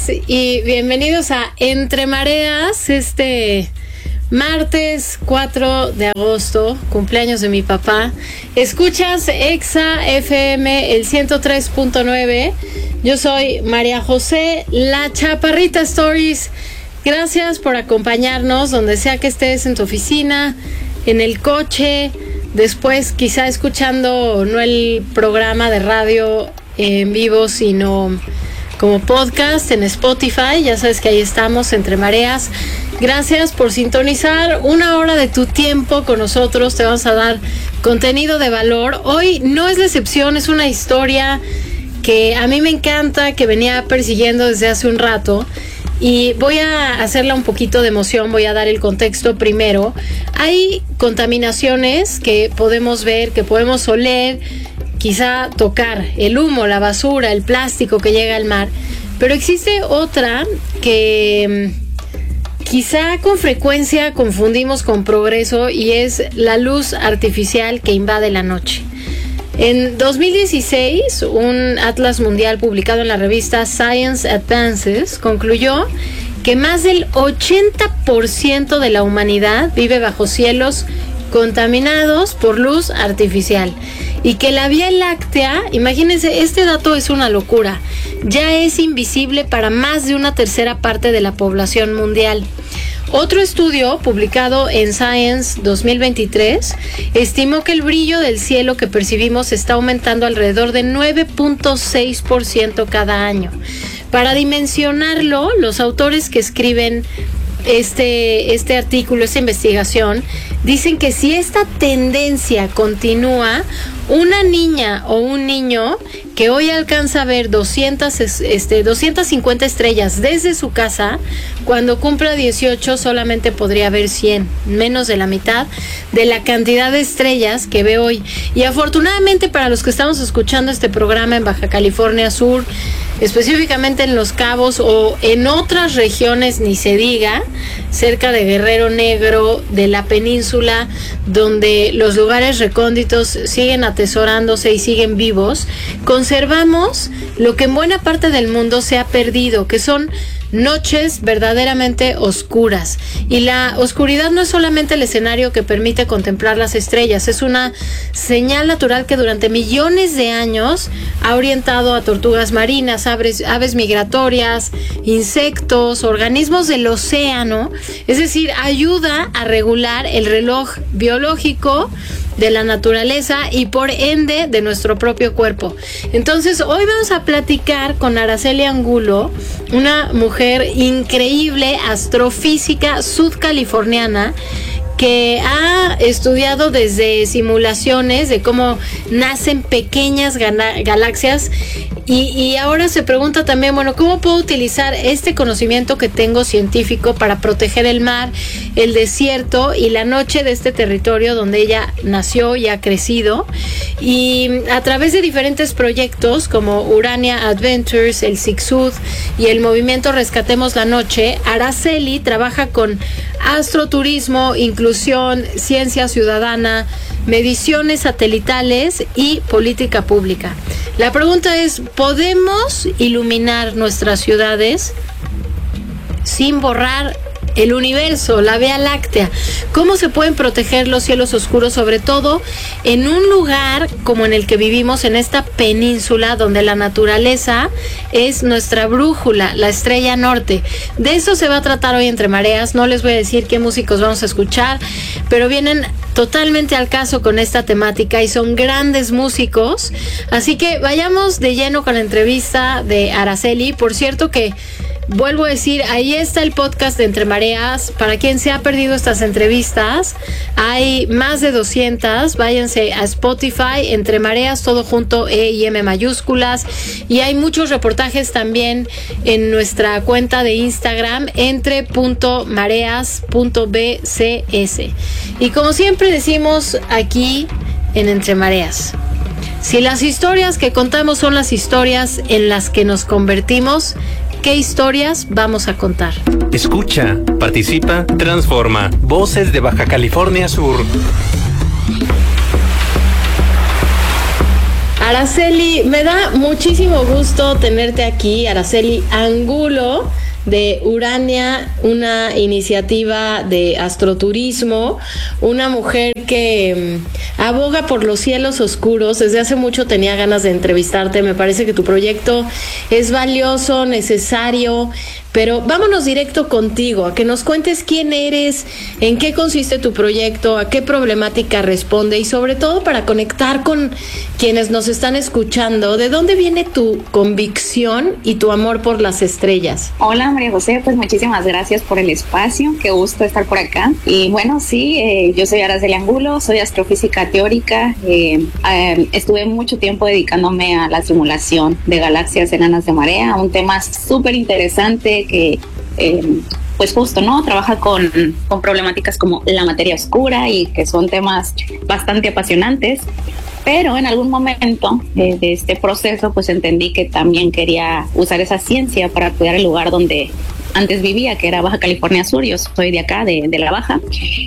tardes y bienvenidos a Entre Mareas, este martes 4 de agosto, cumpleaños de mi papá. Escuchas Exa FM, el 103.9. Yo soy María José, la Chaparrita Stories. Gracias por acompañarnos donde sea que estés, en tu oficina, en el coche, después quizá escuchando no el programa de radio en vivo, sino como podcast en Spotify. Ya sabes que ahí estamos, Entre Mareas. Gracias por sintonizar una hora de tu tiempo con nosotros. Te vamos a dar contenido de valor. Hoy no es la excepción, es una historia que a mí me encanta, que venía persiguiendo desde hace un rato. Y voy a hacerla un poquito de emoción, voy a dar el contexto primero. Hay contaminaciones que podemos ver, que podemos oler, quizá tocar, el humo, la basura, el plástico que llega al mar. Pero existe otra que quizá con frecuencia confundimos con progreso, y es la luz artificial que invade la noche. En 2016, un atlas mundial publicado en la revista Science Advances concluyó que más del 80% de la humanidad vive bajo cielos contaminados por luz artificial, y que la Vía Láctea, imagínense, este dato es una locura, ya es invisible para más de una tercera parte de la población mundial. Otro estudio publicado en Science 2023 estimó que el brillo del cielo que percibimos está aumentando alrededor de 9.6% cada año. Para dimensionarlo, los autores que escriben este artículo, esta investigación, dicen que si esta tendencia continúa, una niña o un niño que hoy alcanza a ver 250 estrellas desde su casa, cuando cumpla 18 solamente podría ver 100, menos de la mitad de la cantidad de estrellas que ve hoy. Y afortunadamente para los que estamos escuchando este programa en Baja California Sur, específicamente en Los Cabos o en otras regiones, ni se diga, cerca de Guerrero Negro, de la península, donde los lugares recónditos siguen atesorándose y siguen vivos, conservamos lo que en buena parte del mundo se ha perdido, que son noches verdaderamente oscuras. Y la oscuridad no es solamente el escenario que permite contemplar las estrellas, es una señal natural que durante millones de años ha orientado a tortugas marinas, aves migratorias, insectos, organismos del océano. Es decir, ayuda a regular el reloj biológico de la naturaleza y por ende de nuestro propio cuerpo. Entonces hoy vamos a platicar con Araceli Angulo, una mujer increíble, astrofísica sudcaliforniana, que ha estudiado desde simulaciones de cómo nacen pequeñas galaxias y ahora se pregunta también, bueno, ¿cómo puedo utilizar este conocimiento que tengo científico para proteger el mar, el desierto y la noche de este territorio donde ella nació y ha crecido? Y a través de diferentes proyectos como Urania Adventures, el SIGSUD y el movimiento Rescatemos la Noche, Araceli trabaja con astroturismo, inclusión, ciencia ciudadana, mediciones satelitales y política pública. La pregunta es, ¿podemos iluminar nuestras ciudades sin borrar el universo, la Vía Láctea? ¿Cómo se pueden proteger los cielos oscuros, sobre todo en un lugar como en el que vivimos, en esta península donde la naturaleza es nuestra brújula, la estrella norte? De eso se va a tratar hoy Entre Mareas. No les voy a decir qué músicos vamos a escuchar, pero vienen totalmente al caso con esta temática y son grandes músicos. Así que vayamos de lleno con la entrevista de Araceli. Por cierto que vuelvo a decir, ahí está el podcast de Entre Mareas. Para quien se ha perdido estas entrevistas, hay más de 200. Váyanse a Spotify, Entre Mareas, todo junto, E y M mayúsculas. Y hay muchos reportajes también en nuestra cuenta de Instagram, entre.mareas.bcs. Y como siempre decimos aquí en Entre Mareas, si las historias que contamos son las historias en las que nos convertimos, ¿qué historias vamos a contar? Escucha, participa, transforma. Voces de Baja California Sur. Araceli, me da muchísimo gusto tenerte aquí, Araceli Angulo, de Urania, una iniciativa de astroturismo, una mujer que aboga por los cielos oscuros. Desde hace mucho tenía ganas de entrevistarte, me parece que tu proyecto es valioso, necesario, pero vámonos directo contigo, a que nos cuentes quién eres, en qué consiste tu proyecto, a qué problemática responde y sobre todo para conectar con quienes nos están escuchando, ¿de dónde viene tu convicción y tu amor por las estrellas? Hola María José, pues muchísimas gracias por el espacio, qué gusto estar por acá. Y bueno, sí, yo soy Araceli Angulo, soy astrofísica teórica, estuve mucho tiempo dedicándome a la simulación de galaxias enanas de marea, un tema súper interesante que pues justo, ¿no? Trabaja con problemáticas como la materia oscura y que son temas bastante apasionantes, pero en algún momento de este proceso pues entendí que también quería usar esa ciencia para cuidar el lugar donde antes vivía, que era Baja California Sur. Yo soy de acá, de la Baja,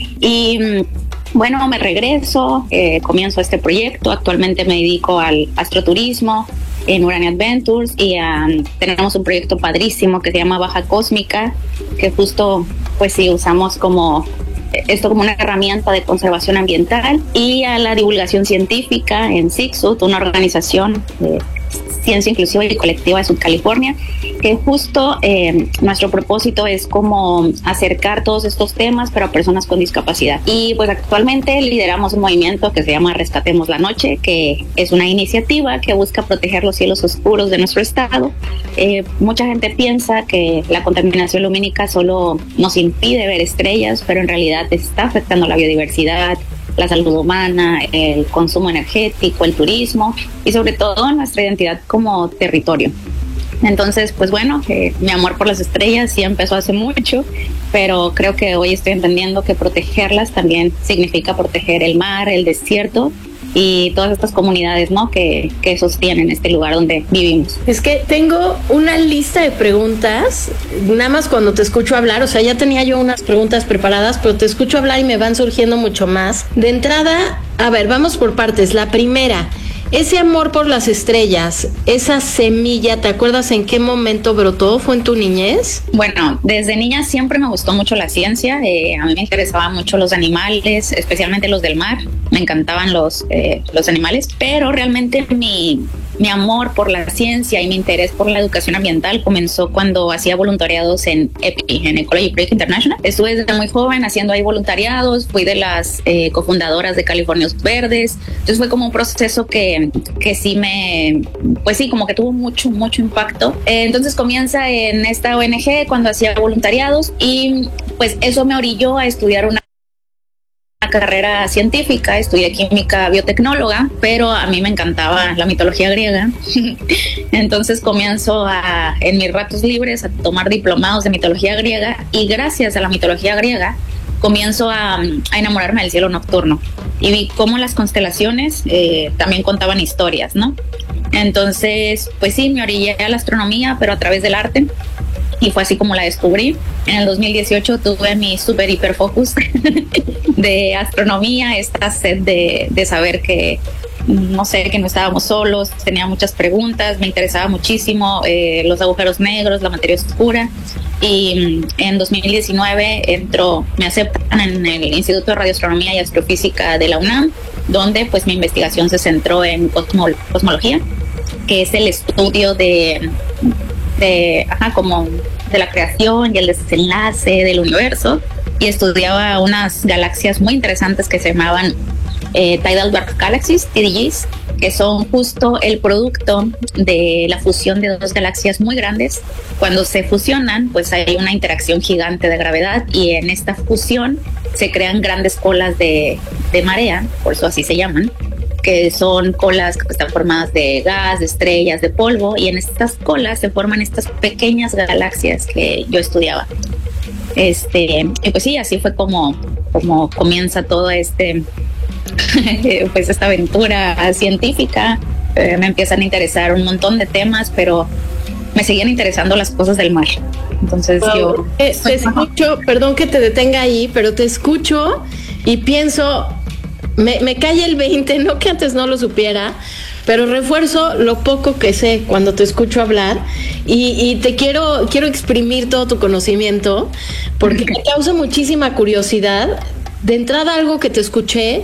y bueno, me regreso, comienzo este proyecto. Actualmente me dedico al astroturismo en Urania Adventures y tenemos un proyecto padrísimo que se llama Baja Cósmica, que justo pues sí usamos como esto como una herramienta de conservación ambiental, y a la divulgación científica en SIGSUT, una organización de ciencia inclusiva y colectiva de Subcalifornia, que justo nuestro propósito es como acercar todos estos temas pero a personas con discapacidad. Y pues actualmente lideramos un movimiento que se llama Rescatemos la Noche, que es una iniciativa que busca proteger los cielos oscuros de nuestro estado. Mucha gente piensa que la contaminación lumínica solo nos impide ver estrellas, pero en realidad está afectando la biodiversidad, la salud humana, el consumo energético, el turismo y sobre todo nuestra identidad como territorio. Entonces, pues bueno, mi amor por las estrellas sí empezó hace mucho, pero creo que hoy estoy entendiendo que protegerlas también significa proteger el mar, el desierto y todas estas comunidades, ¿no?, que sostienen este lugar donde vivimos. Es que tengo una lista de preguntas, nada más cuando te escucho hablar, o sea, ya tenía yo unas preguntas preparadas, pero te escucho hablar y me van surgiendo mucho más. De entrada, a ver, vamos por partes. La primera, ese amor por las estrellas, esa semilla, ¿te acuerdas en qué momento brotó? ¿Fue en tu niñez? Bueno, desde niña siempre me gustó mucho la ciencia. A mí me interesaban mucho los animales, especialmente los del mar. Me encantaban los animales, pero realmente mi amor por la ciencia y mi interés por la educación ambiental comenzó cuando hacía voluntariados en EPI, en Ecology Project International. Estuve desde muy joven haciendo ahí voluntariados, fui de las cofundadoras de Californios Verdes. Entonces fue como un proceso que sí pues sí, como que tuvo mucho impacto. Entonces comienza en esta ONG cuando hacía voluntariados y pues eso me orilló a estudiar una carrera científica. Estudié química biotecnóloga, pero a mí me encantaba la mitología griega. Entonces comienzo en mis ratos libres a tomar diplomados de mitología griega y gracias a la mitología griega comienzo a enamorarme del cielo nocturno y vi cómo las constelaciones también contaban historias, ¿no? Entonces, pues sí, me orillé a la astronomía, pero a través del arte. Y fue así como la descubrí. En el 2018 tuve mi super hiperfocus de astronomía, esta sed de saber que, no sé, que no estábamos solos. Tenía muchas preguntas, me interesaba muchísimo los agujeros negros, la materia oscura. Y en 2019 me aceptan en el Instituto de Radioastronomía y Astrofísica de la UNAM, donde pues mi investigación se centró en cosmología, que es el estudio de la creación y el desenlace del universo, y estudiaba unas galaxias muy interesantes que se llamaban Tidal Dwarf Galaxies, TDGs, que son justo el producto de la fusión de dos galaxias muy grandes. Cuando se fusionan, pues hay una interacción gigante de gravedad y en esta fusión se crean grandes colas de marea, por eso así se llaman, que son colas que están formadas de gas, de estrellas, de polvo, y en estas colas se forman estas pequeñas galaxias que yo estudiaba. Y pues sí, así fue como comienza todo pues esta aventura científica. Me empiezan a interesar un montón de temas, pero me seguían interesando las cosas del mar. Entonces yo te escucho, perdón que te detenga ahí, pero te escucho y pienso, me cae el 20, no que antes no lo supiera, pero refuerzo lo poco que sé cuando te escucho hablar y te quiero exprimir todo tu conocimiento porque me causa muchísima curiosidad. De entrada, algo que te escuché